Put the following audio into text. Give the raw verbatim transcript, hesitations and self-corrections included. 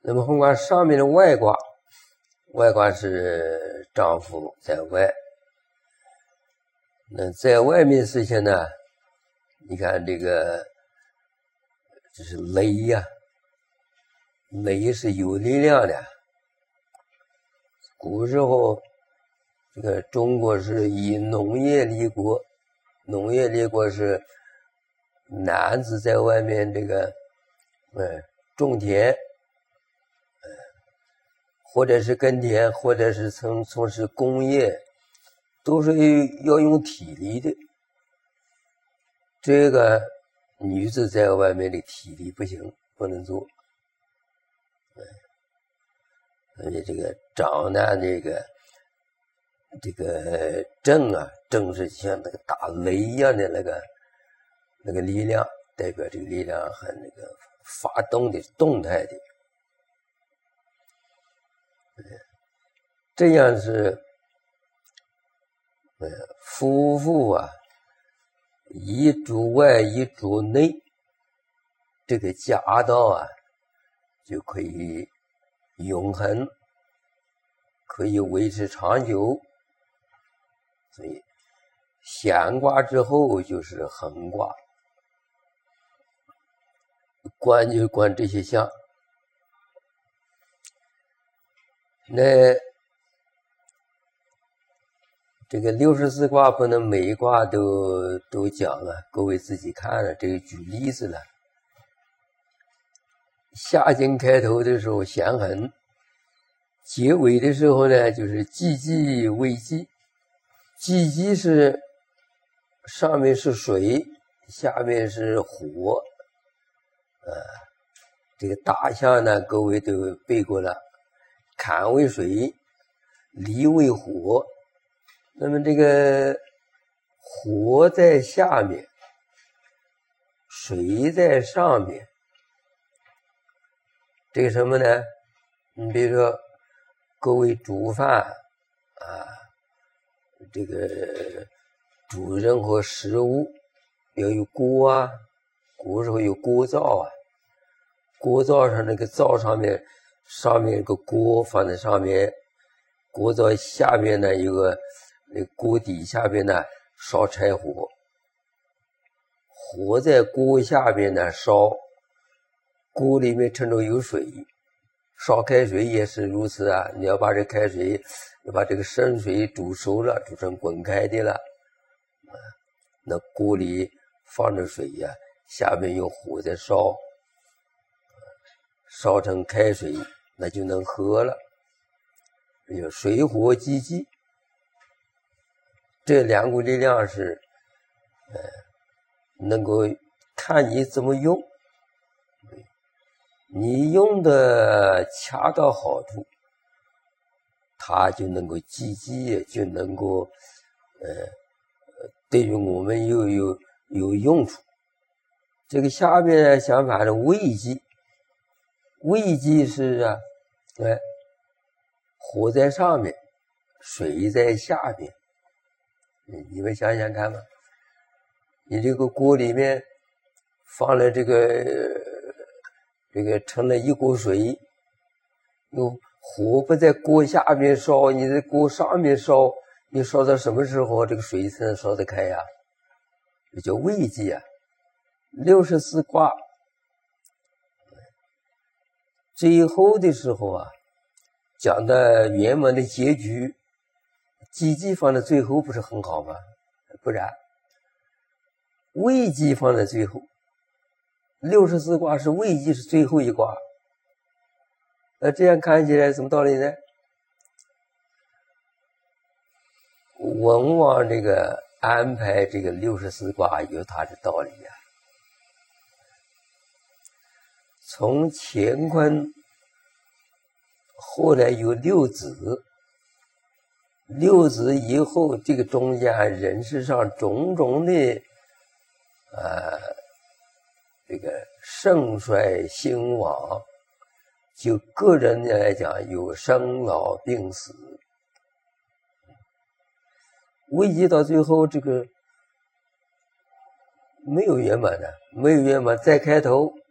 那么红卦上面的外卦，外卦是丈夫在外，那在外面事情呢，你看这个这是雷呀、啊，雷是有力量的。古时候这个中国是以农业立国，农业立国是男子在外面这个呃种田，呃或者是耕田，或者是从从事工业，都是要用体力的。这个女子在外面的体力不行，不能做。而且这个长呢，这个这个震啊，震是像那个打雷一样的那个那个力量，代表这个力量和那个发动的动态的。这样是呃夫妇啊，一主外一主内，这个家道啊就可以永恒，可以维持长久。所以咸卦之后就是恒卦，观就观这些象。那这个六十四卦不能每一卦都都讲啊，各位自己看了，这个举例子了。夏经开头的时候咸恒，结尾的时候呢就是既济未济。既济是上面是水，下面是火，呃，这个大象呢各位都背过了，坎为水，离为火。那么这个火在下面，水在上面，这个什么呢？你比如说各位煮饭啊，这个煮任何食物要有锅啊，古时候有锅灶啊，锅灶上那个灶上面上面有个锅放在上面，锅灶下面呢有个那锅底下边呢烧柴火，火在锅下边呢烧，锅里面趁着有水，烧开水也是如此啊。你要把这开水，要把这个生水煮熟了，煮成滚开的了，那锅里放着水呀、啊，下面用火在烧，烧成开水，那就能喝了。有水火既济，这两股力量是呃能够看你怎么用，你用的恰到好处，它就能够积极，就能够呃对于我们又有有用处。这个下面相反的未济，未济是啊，哎，火在上面，水在下面。你们想想看吧，你这个锅里面放了这个这个盛了一锅水，有火不在锅下面烧，你在锅上面烧，你烧到什么时候这个水才能烧得开呀、啊？这叫未济啊。六十四卦最后的时候啊，讲的圆满的结局，既济放在最后不是很好吗？不然未济放在最后，六十四卦是未济是最后一卦，那这样看起来什么道理呢？文王这个安排这个六十四卦有他的道理啊。从乾坤后来有六子，六子以后，这个中间人世上种种的呃这个盛衰兴亡，就个人来讲有生老病死，危及到最后这个没有圆满的，没有圆满再开头，